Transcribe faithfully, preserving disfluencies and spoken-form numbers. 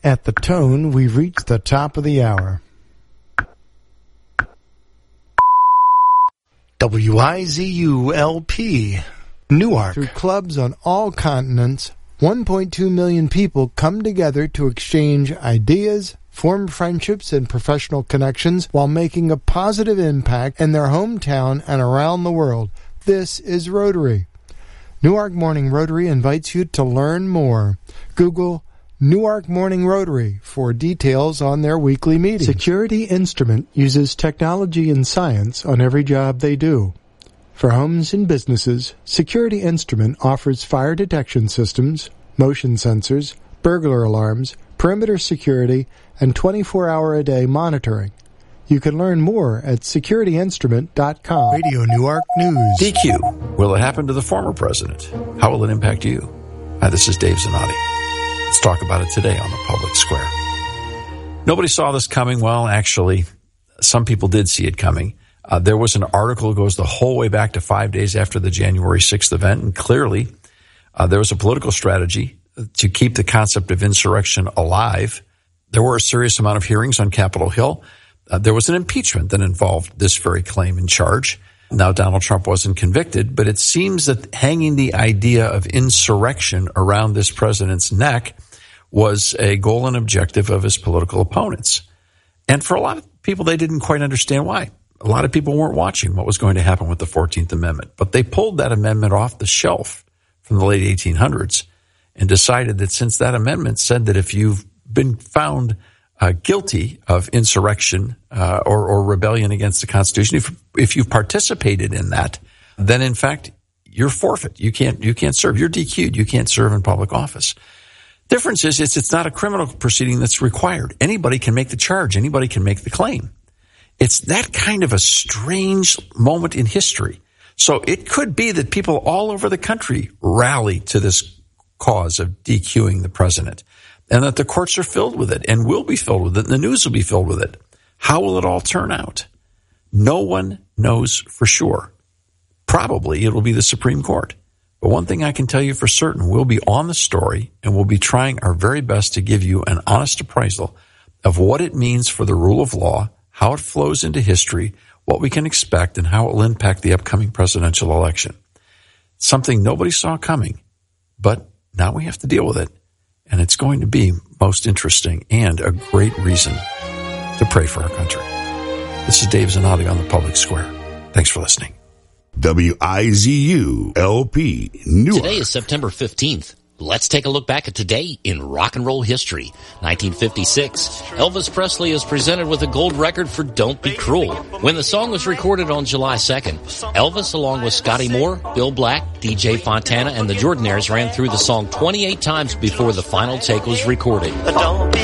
At the tone, we've reached the top of the hour. W I Z U L P, Newark. Through clubs on all continents, one point two million people come together to exchange ideas, form friendships and professional connections while making a positive impact in their hometown and around the world. This is Rotary. Newark Morning Rotary invites you to learn more. Google Newark Morning Rotary for details on their weekly meetings. Security Instrument uses technology and science on every job they do. For homes and businesses, Security Instrument offers fire detection systems, motion sensors, burglar alarms, perimeter security, and twenty-four hour a day monitoring. You can learn more at security instrument dot com. Radio Newark News. D Q. Will it happen to the former president? How will it impact you? Hi, this is Dave Zanotti. Let's talk about it today on the Public Square. Nobody saw this coming. Well, actually, some people did see it coming. Uh, there was an article that goes the whole way back to five days after the January sixth event, and clearly uh, there was a political strategy to keep the concept of insurrection alive. There were a serious amount of hearings on Capitol Hill. Uh, there was an impeachment that involved this very claim and charge. Now, Donald Trump wasn't convicted, but it seems that hanging the idea of insurrection around this president's neck was a goal and objective of his political opponents. And for a lot of people, they didn't quite understand why. A lot of people weren't watching what was going to happen with the fourteenth Amendment, but they pulled that amendment off the shelf from the late eighteen hundreds and decided that since that amendment said that if you've been found uh, guilty of insurrection uh, or, or rebellion against the Constitution, if if you've participated in that, then in fact you're forfeit. You can't you can't serve. You're D Q'd. You can't serve in public office. Difference is it's, it's not a criminal proceeding that's required. Anybody can make the charge. Anybody can make the claim. It's that kind of a strange moment in history. So it could be that people all over the country rally to this cause of DQing the president, and that the courts are filled with it and will be filled with it, and the news will be filled with it. How will it all turn out? No one knows for sure. Probably it will be the Supreme Court. But one thing I can tell you for certain, we'll be on the story, and we'll be trying our very best to give you an honest appraisal of what it means for the rule of law, how it flows into history, what we can expect, and how it will impact the upcoming presidential election. Something nobody saw coming, but now we have to deal with it, and it's going to be most interesting and a great reason to pray for our country. This is Dave Zanotti on the Public Square. Thanks for listening. W I Z U L P Newark. Today is September fifteenth. Let's take a look back at today in rock and roll history. nineteen fifty-six, Elvis Presley is presented with a gold record for Don't Be Cruel. When the song was recorded on July second, Elvis, along with Scotty Moore, Bill Black, D J Fontana, and the Jordanaires ran through the song twenty-eight times before the final take was recorded. Don't be